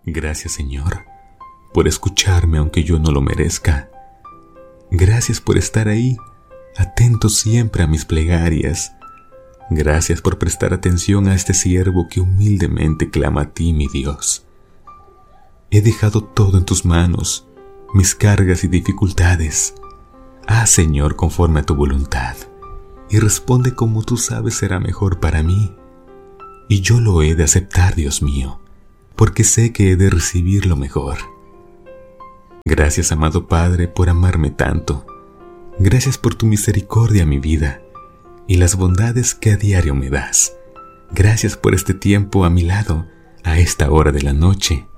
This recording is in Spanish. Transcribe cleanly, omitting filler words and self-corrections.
Gracias, Señor, por escucharme aunque yo no lo merezca. Gracias por estar ahí, atento siempre a mis plegarias. Gracias por prestar atención a este siervo que humildemente clama a ti, mi Dios. He dejado todo en tus manos, mis cargas y dificultades. Haz, Señor, conforme a tu voluntad, y responde como tú sabes será mejor para mí. Y yo lo he de aceptar, Dios mío, porque sé que he de recibir lo mejor. Gracias, amado Padre, por amarme tanto. Gracias por tu misericordia, mi vida, y las bondades que a diario me das. Gracias por este tiempo a mi lado, a esta hora de la noche,